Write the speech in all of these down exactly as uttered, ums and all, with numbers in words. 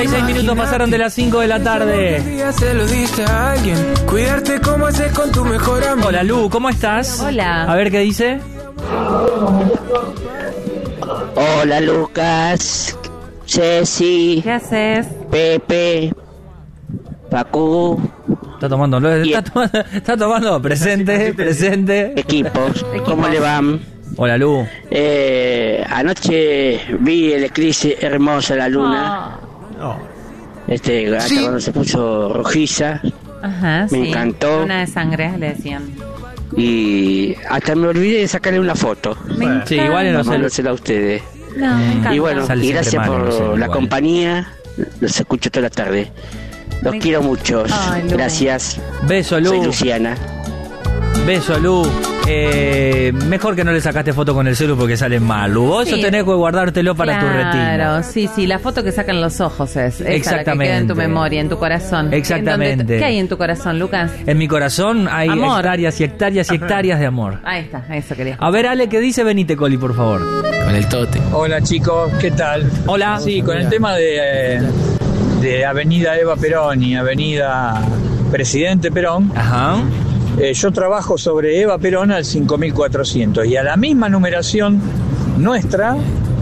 Seis minutos pasaron de las cinco de la tarde. Hola Lu, ¿cómo estás? Hola. A ver qué dice. Hola Lucas, Ceci, ¿Qué haces? Pepe, Pacu. Está tomando, está tomando, está tomando presente, presente. Equipos, ¿cómo le van? Hola Lu. Eh, anoche vi el eclipse hermoso de la luna. Oh. Este, hasta Sí. cuando se puso rojiza. Ajá, Me sí. encantó. Luna de sangre, le decían. Y hasta me olvidé de sacarle una foto. Me encanta. Sí, igual en Para los cel- mandársela a ustedes. No, me encanta. Y bueno, Sale y siempre gracias mal en los por cel, la igual. compañía. Los escucho toda la tarde. Los Me- quiero mucho. Ay, Lu. Gracias. Beso Soy Lu. Luciana. Beso Lu. Eh, mejor que no le sacaste foto con el celu porque sale mal, Lu. Vos Sí. eso tenés que guardártelo para tu retina. Claro, sí, sí, la foto que sacan los ojos es. Esa, Exactamente. la que queda en tu memoria, en tu corazón. Exactamente. ¿En dónde- ¿Qué hay en tu corazón, Lucas? En mi corazón hay Amor. hectáreas y hectáreas y hectáreas de amor. Ahí está, eso quería. A ver, Ale, ¿qué dice? Venite, Coli, por favor. Con el tote. Hola chicos, ¿qué tal? Hola. Sí, con el tema de, eh, de Avenida Eva Perón y Avenida Presidente Perón, Ajá. eh, yo trabajo sobre Eva Perón al cinco mil cuatrocientos y a la misma numeración nuestra,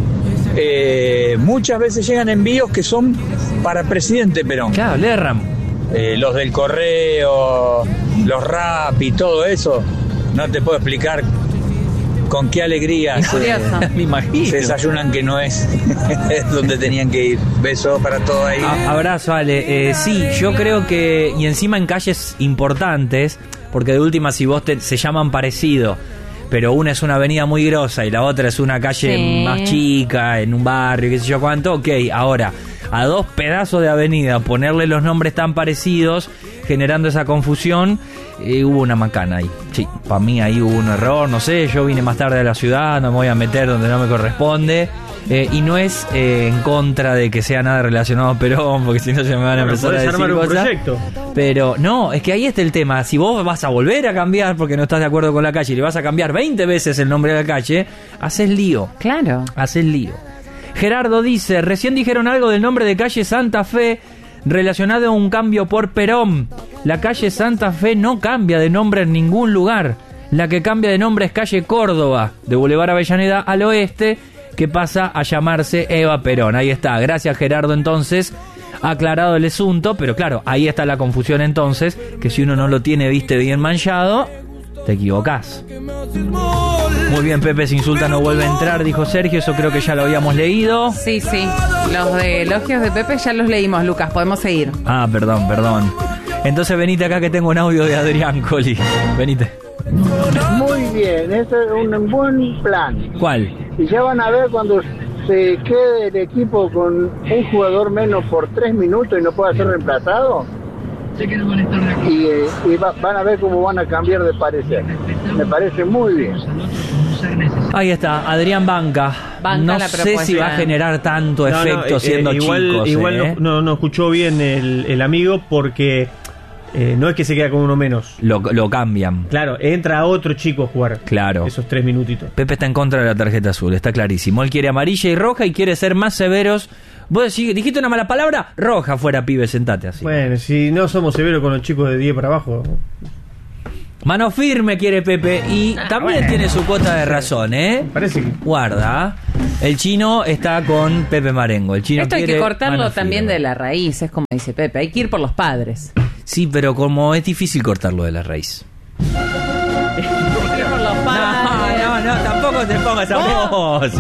eh, muchas veces llegan envíos que son para Presidente Perón. Claro, Lerram. Eh, los del correo, los rap y todo eso, no te puedo explicar con qué alegría se, Curioso. Me imagino. se desayunan que no es donde tenían que ir. Beso para todos ahí. A- abrazo, Ale. Eh, sí, yo creo que... Y encima en calles importantes, porque de última si vos te, se llaman parecido, pero una es una avenida muy grosa y la otra es una calle Sí. más chica, en un barrio, qué sé yo cuánto, ok, ahora, a dos pedazos de avenida ponerle los nombres tan parecidos, generando esa confusión, eh, hubo una macana ahí. Sí, para mí ahí hubo un error, no sé, yo vine más tarde a la ciudad, no me voy a meter donde no me corresponde. Eh, y no es eh, en contra de que sea nada relacionado a Perón, porque si no se me van a Bueno, empezar a podés decir armar un cosas. proyecto. Pero no, es que ahí está el tema. Si vos vas a volver a cambiar porque no estás de acuerdo con la calle y le vas a cambiar veinte veces el nombre de la calle, haces lío. Claro. Haces lío. Gerardo dice, recién dijeron algo del nombre de calle Santa Fe relacionado a un cambio por Perón. La calle Santa Fe no cambia de nombre en ningún lugar. La que cambia de nombre es calle Córdoba, de Boulevard Avellaneda al oeste, que pasa a llamarse Eva Perón. Ahí está. Gracias, Gerardo, entonces. Aclarado el asunto, pero claro, ahí está la confusión entonces, que si uno no lo tiene, viste, bien manchado, te equivocás. Muy bien, Pepe se insulta, no vuelve a entrar, dijo Sergio, eso creo que ya lo habíamos leído. Sí, sí. Los de elogios de Pepe ya los leímos, Lucas. Podemos seguir. Ah, perdón, perdón. Entonces venite acá que tengo un audio de Adrián, Coli. Venite. Muy bien, ese es un buen plan. ¿Cuál? Y ya van a ver cuando se quede el equipo con un jugador menos por tres minutos y no pueda ser reemplazado. Y, eh, y va- van a ver cómo van a cambiar de parecer. Me parece muy bien. Ahí está, Adrián Banca. Banca no la sé propuesta. si va a generar tanto No, no, efecto eh, siendo eh, igual, chicos. igual eh. no, no, no escuchó bien el, el amigo porque eh, no es que se queda con uno menos. Lo, lo cambian. Claro, entra otro chico a jugar. Claro. Esos tres minutitos. Pepe está en contra de la tarjeta azul, está clarísimo. Él quiere amarilla y roja y quiere ser más severos. Vos decís, dijiste una mala palabra, roja fuera, pibe, sentate así. Bueno, si no somos severos con los chicos de diez para abajo. Mano firme quiere Pepe y también tiene su cuota de razón, ¿eh? Parece que... Guarda, el chino está con Pepe Marengo. El chino Esto hay que quiere cortarlo mano también firme. de la raíz, es como dice Pepe. Hay que ir por los padres. Sí, pero como es difícil cortarlo de la raíz. Hay que ir por los No, padres. no, no, tampoco te pongas a voz.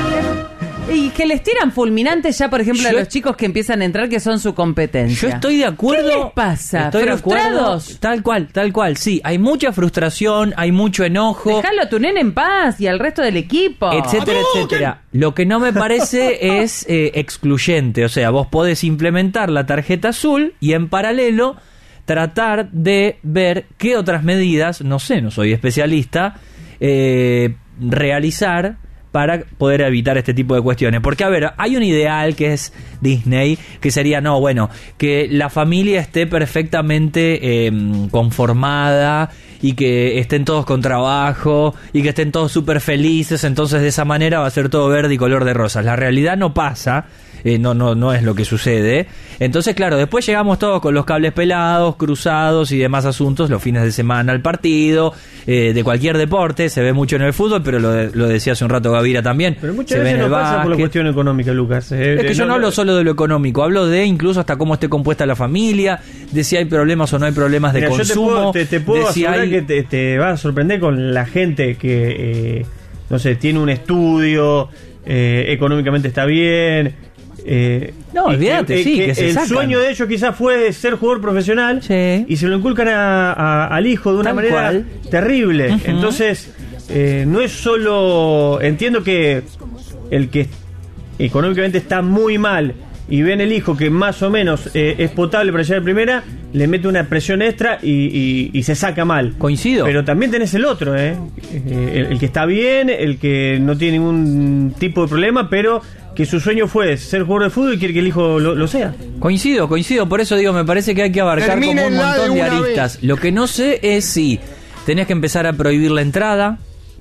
Y que les tiran fulminantes ya, por ejemplo, Yo- a los chicos que empiezan a entrar, que son su competencia. Yo estoy de acuerdo. ¿Qué les pasa? Estoy de acuerdo. ¿Frustrados? Tal cual, tal cual. Sí, hay mucha frustración, hay mucho enojo. Déjalo a tu nene en paz y al resto del equipo. Etcétera, etcétera. Lo que no me parece es eh, excluyente. O sea, vos podés implementar la tarjeta azul y en paralelo tratar de ver qué otras medidas, no sé, no soy especialista, eh, realizar para poder evitar este tipo de cuestiones. Porque, a ver, hay un ideal que es Disney, que sería, no, bueno, que la familia esté perfectamente eh, conformada y que estén todos con trabajo y que estén todos súper felices, entonces de esa manera va a ser todo verde y color de rosas. La realidad no pasa eh, no, no, no es lo que sucede. Entonces, claro, después llegamos todos con los cables pelados, cruzados y demás asuntos, los fines de semana al partido, eh, de cualquier deporte, se ve mucho en el fútbol, pero lo, de, lo decía hace un rato Gavira también. Pero muchas se veces ve en no el pasa por la básquet. cuestión económica, Lucas. Eh, Es que eh, yo no, no hablo solo de lo económico, hablo de incluso hasta cómo esté compuesta la familia, de si hay problemas o no hay problemas de Mira, consumo. yo te puedo, te, te puedo de si asegurar hay... que te, te va a sorprender con la gente que, eh, no sé, tiene un estudio, eh, económicamente está bien. Eh, No, y olvídate, eh, sí, que se el sacan. sueño de ellos quizás fue ser jugador profesional, Sí. y se lo inculcan a- a- al hijo de una Tal manera cual. terrible. Ujú. Entonces, eh, no es solo. Entiendo que el que económicamente está muy mal y ven el hijo que más o menos eh, es potable para llegar a primera, le mete una presión extra y, y- y se saca mal. Coincido. Pero también tenés el otro, ¿eh? Eh, el, el que está bien, el que no tiene ningún tipo de problema, pero que su sueño fue ser jugador de fútbol y quiere que el hijo lo, lo sea. Coincido, coincido, por eso digo, me parece que hay que abarcar como un Termínenla montón de de una aristas. Lo que no sé es si tenés que empezar a prohibir la entrada,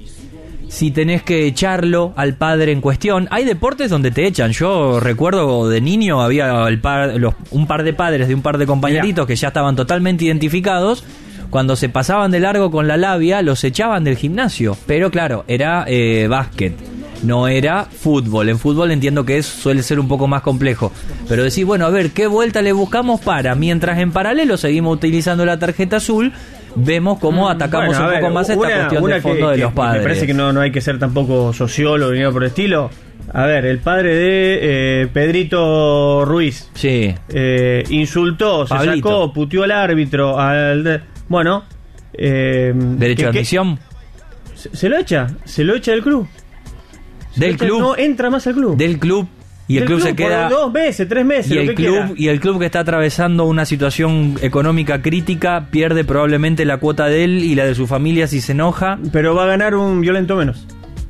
si tenés que echarlo al padre en cuestión. Hay deportes donde te echan. Yo recuerdo de niño había el par, los, un par de padres de un par de compañeritos que ya estaban totalmente identificados. Cuando se pasaban de largo con la labia, los echaban del gimnasio. Pero claro, era eh, básquet. No era fútbol. En fútbol entiendo que es, suele ser un poco más complejo. Pero decís, bueno, a ver, ¿qué vuelta le buscamos para? Mientras en paralelo seguimos utilizando la tarjeta azul, vemos cómo atacamos Bueno, a un ver, poco más esta una- cuestión una de fondo que- de que los padres. Me parece que no, no hay que ser tampoco sociólogo ni nada por el estilo. A ver, el padre de eh, Pedrito Ruiz Sí. eh, insultó, se Pablito. sacó, puteó al árbitro, al bueno, eh, Derecho que- de que- admisión se, se lo echa, se lo echa del club. Se del lo echa, club. no entra más al club. Del club. Y el Del club, se por queda... dos meses, tres meses, Y lo el, que club, quiera. y el club que está atravesando una situación económica crítica pierde probablemente la cuota de él y la de su familia si se enoja. Pero va a ganar un violento menos.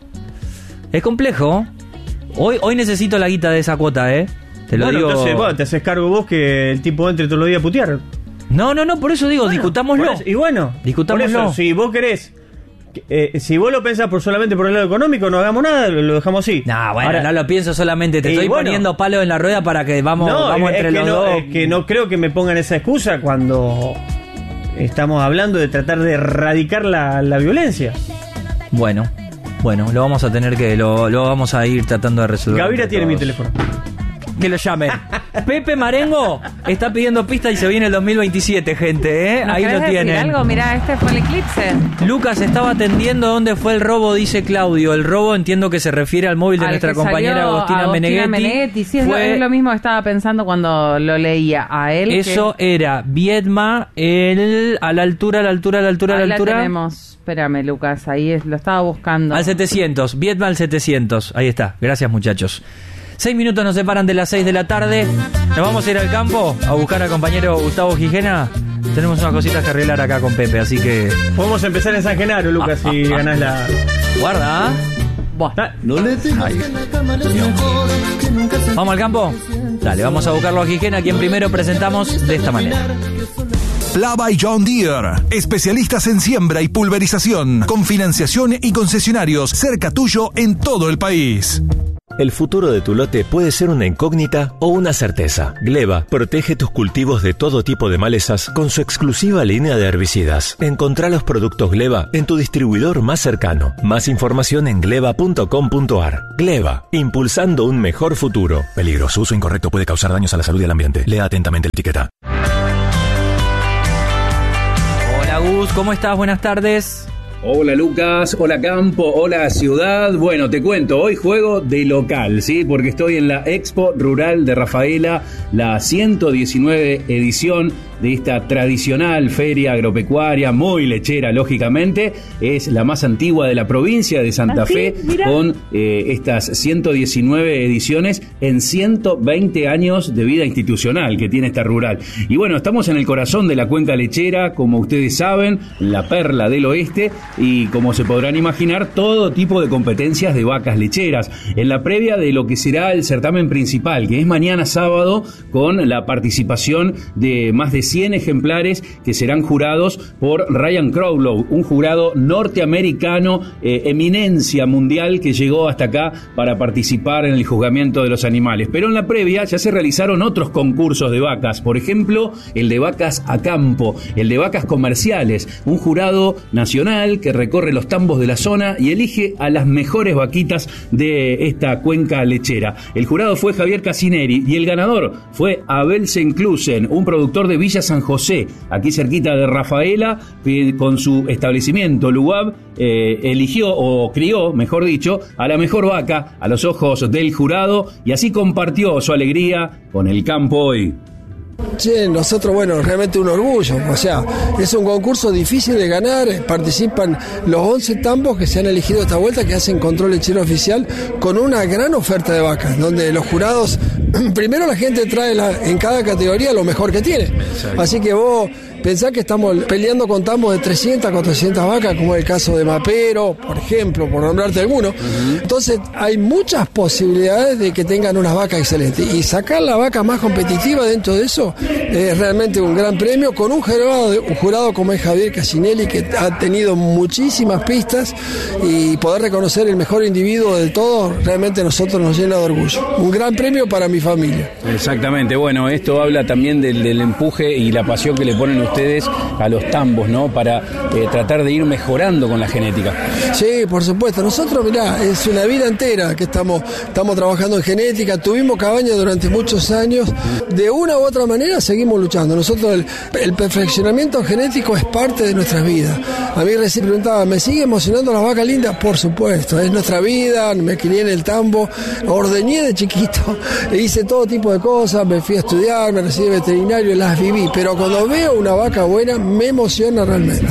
Es complejo. Hoy hoy necesito la guita de esa cuota, ¿eh? Te lo Bueno, digo. entonces bueno, te haces cargo vos que el tipo entre todos los días a putear. No, no, no, por eso digo, Bueno, discutámoslo. por eso- y bueno, Discutámoslo. por eso, si vos querés, eh, si vos lo pensás por solamente por el lado económico, no hagamos nada, lo, lo dejamos así. No, bueno, Ahora, no lo pienso solamente. Te y estoy bueno. poniendo palo en la rueda para que vamos, no, vamos es entre que los no, dos. es que no creo que me pongan esa excusa cuando estamos hablando de tratar de erradicar la, la violencia. Bueno, bueno, lo vamos a tener que, lo, lo vamos a ir tratando de resolver. Gavira entre tiene mi todos. teléfono. Que lo llame. Pepe Marengo está pidiendo pista y se viene el dos mil veintisiete, gente, ¿eh? ¿Nos Ahí querés lo decir tienen. algo? Mirá, este fue el eclipse. Lucas estaba atendiendo dónde fue el robo, dice Claudio. El robo entiendo que se refiere al móvil de Al nuestra que compañera salió Agostina, Agostina Meneghetti. Meneghetti. Sí, es, lo, Fue- es lo mismo que estaba pensando cuando lo leía. A él. que- Eso era Viedma, el, a la altura, a la altura, a la altura, a Ahí la la altura. tenemos. Espérame, Lucas, ahí es, lo estaba buscando. Al setecientos, Viedma al setecientos. Ahí está, gracias muchachos. Seis minutos nos separan de las seis de la tarde. Nos vamos a ir al campo a buscar al compañero Gustavo Gijena. Tenemos unas cositas que arreglar acá con Pepe, así que... Podemos empezar en San Genaro, Lucas, si ganás la. Guarda, ¿ah? Buah. Ah, Ahí. ¿Vamos al campo? Dale, vamos a buscarlo a Gijena, quien primero presentamos de esta manera. Plava y John Deere, especialistas en siembra y pulverización, con financiación y concesionarios cerca tuyo en todo el país. El futuro de tu lote puede ser una incógnita o una certeza. Gleba protege tus cultivos de todo tipo de malezas con su exclusiva línea de herbicidas. Encontrá los productos Gleba en tu distribuidor más cercano. Más información en gleba punto com punto ar. Gleba, impulsando un mejor futuro. Peligro, su uso incorrecto puede causar daños a la salud y al ambiente. Lea atentamente la etiqueta. Hola Gus, ¿cómo estás? Buenas tardes. Hola Lucas, hola Campo, hola Ciudad. Bueno, te cuento, hoy juego de local, ¿sí? Porque estoy en la Expo Rural de Rafaela, la ciento diecinueve edición de esta tradicional feria agropecuaria, muy lechera, lógicamente. Es la más antigua de la provincia de Santa ¿Ah, sí? Fe, Mirá. con eh, estas ciento diecinueve ediciones en ciento veinte años de vida institucional que tiene esta rural. Y bueno, estamos en el corazón de la cuenca lechera, como ustedes saben, la perla del oeste. y, como se podrán imaginar, todo tipo de competencias de vacas lecheras, en la previa de lo que será el certamen principal, que es mañana sábado, con la participación de más de cien ejemplares que serán jurados por Ryan Crowlow, un jurado norteamericano, eh, eminencia mundial, que llegó hasta acá para participar en el juzgamiento de los animales. Pero en la previa ya se realizaron otros concursos de vacas, por ejemplo, el de vacas a campo, el de vacas comerciales, un jurado nacional que recorre los tambos de la zona y elige a las mejores vaquitas de esta cuenca lechera. El jurado fue Javier Casineri y el ganador fue Abel Senclusen, un productor de Villa San José, aquí cerquita de Rafaela, que con su establecimiento Lugab eh, eligió o crió, mejor dicho, a la mejor vaca a los ojos del jurado, y así compartió su alegría con el campo hoy. Che, nosotros, bueno, realmente un orgullo, o sea, es un concurso difícil de ganar, participan los once tambos que se han elegido esta vuelta, que hacen control lechero oficial, con una gran oferta de vacas, donde los jurados, primero la gente trae la, en cada categoría lo mejor que tiene, así que vos pensá que estamos peleando con tambos de trescientas, cuatrocientas vacas, como es el caso de Mapero, por ejemplo, por nombrarte alguno. Uh-huh. Entonces, hay muchas posibilidades de que tengan unas vacas excelentes. Y sacar la vaca más competitiva dentro de eso es realmente un gran premio, con un jurado, un jurado como es Javier Casinelli, que ha tenido muchísimas pistas, y poder reconocer el mejor individuo de todos, realmente a nosotros nos llena de orgullo. Un gran premio para mi familia. Exactamente. Bueno, esto habla también del, del empuje y la pasión que le ponen ustedes a los tambos, ¿no? Para eh, tratar de ir mejorando con la genética. Sí, por supuesto. Nosotros, mirá, es una vida entera que estamos, estamos trabajando en genética. Tuvimos cabaña durante muchos años. De una u otra manera seguimos luchando. Nosotros, el, el perfeccionamiento genético es parte de nuestras vidas. A mí recién preguntaba, ¿me sigue emocionando las vacas lindas? Por supuesto, es nuestra vida. Me crié en el tambo, ordeñé de chiquito, hice todo tipo de cosas, me fui a estudiar, me recibí veterinario, las viví. Pero cuando veo una vaca buena, me emociona realmente.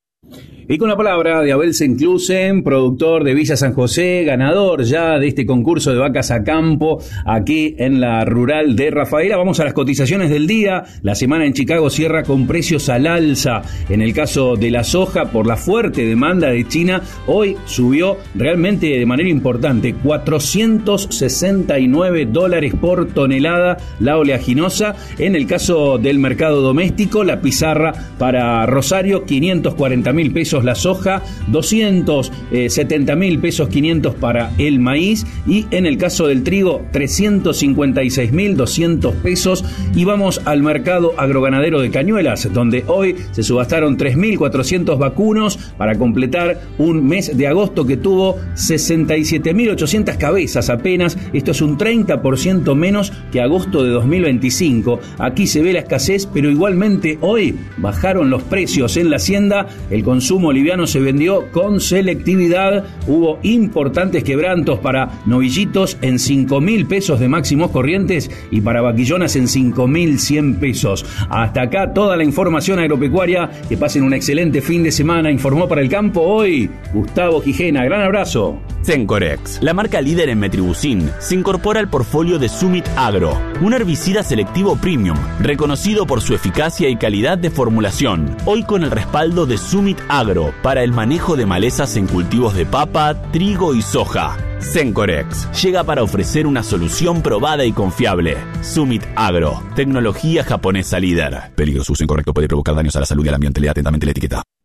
Y con la palabra de Abel Senclusen, productor de Villa San José, ganador ya de este concurso de vacas a campo aquí en la rural de Rafaela. Vamos a las cotizaciones del día. La semana en Chicago cierra con precios al alza. En el caso de la soja, por la fuerte demanda de China, hoy subió realmente de manera importante, cuatrocientos sesenta y nueve dólares por tonelada la oleaginosa. En el caso del mercado doméstico, la pizarra para Rosario, quinientos cuarenta mil pesos la soja, doscientos setenta mil pesos quinientos para el maíz, y en el caso del trigo, trescientos cincuenta y seis mil doscientos pesos. Y vamos al mercado agroganadero de Cañuelas, donde hoy se subastaron tres mil cuatrocientos vacunos para completar un mes de agosto que tuvo sesenta y siete mil ochocientas cabezas apenas. Esto es un treinta por ciento menos que agosto de dos mil veinticinco. Aquí se ve la escasez, pero igualmente hoy bajaron los precios en la hacienda. El consumo liviano se vendió con selectividad. Hubo importantes quebrantos para novillitos en cinco mil pesos de máximos corrientes y para vaquillonas en cinco mil cien pesos. Hasta acá toda la información agropecuaria. Que pasen un excelente fin de semana. Informó para el campo hoy Gustavo Quijena. Gran abrazo. Cencorex, la marca líder en metribuzin, se incorpora al portfolio de Summit Agro, un herbicida selectivo premium, reconocido por su eficacia y calidad de formulación. Hoy con el respaldo de Summit Agro para el manejo de malezas en cultivos de papa, trigo y soja. Cencorex llega para ofrecer una solución probada y confiable. Summit Agro, tecnología japonesa líder. Peligro, su uso incorrecto puede provocar daños a la salud y al ambiente. Lea atentamente la etiqueta.